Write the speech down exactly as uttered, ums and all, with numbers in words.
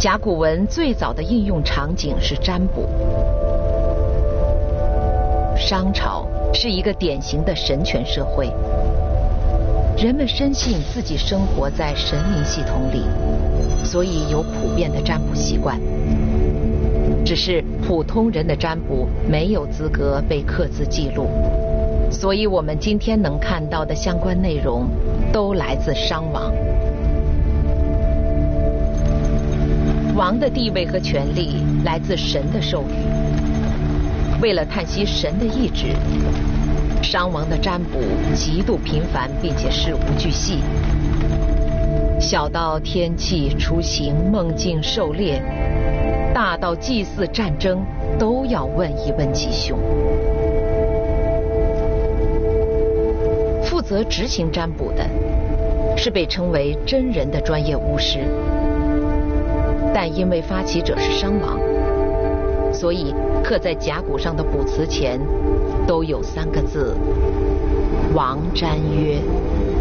甲骨文最早的应用场景是占卜。商朝是一个典型的神权社会，人们深信自己生活在神灵系统里，所以有普遍的占卜习惯。只是普通人的占卜没有资格被刻字记录，所以我们今天能看到的相关内容都来自商王。王的地位和权力来自神的授予。为了探悉神的意志，商王的占卜极度频繁，并且事无巨细，小到天气、出行、梦境、狩猎，大到祭祀、战争，都要问一问吉凶。负责执行占卜的是被称为真人的专业巫师，但因为发起者是商王，所以刻在甲骨上的卜辞前都有三个字：王占曰。